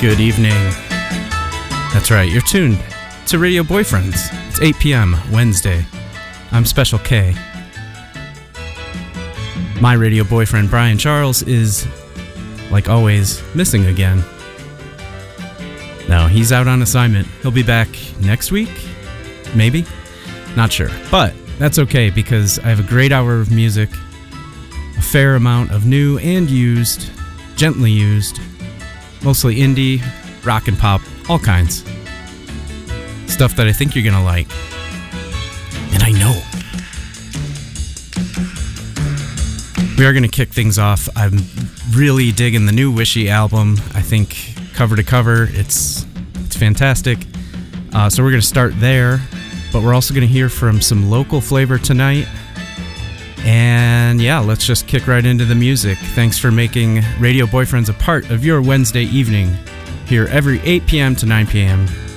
Good evening. That's right, you're tuned to Radio Boyfriends. It's 8 p.m. Wednesday. I'm Special K. My radio boyfriend, Brian Charles, is, like always, missing again. No, he's out on assignment. He'll be back next week? Maybe? Not sure. But that's okay, because I have a great hour of music, a fair amount of new and used, gently used, mostly indie, rock and pop, all kinds. Stuff that I think you're gonna like. And I know. We are gonna kick things off. I'm really digging the new Wishy album. I think cover to cover, it's fantastic. So we're gonna start there, but we're also gonna hear from some local flavor tonight. And yeah, let's just kick right into the music. Thanks for making Radio Boyfriends a part of your Wednesday evening. Here every 8 p.m. to 9 p.m.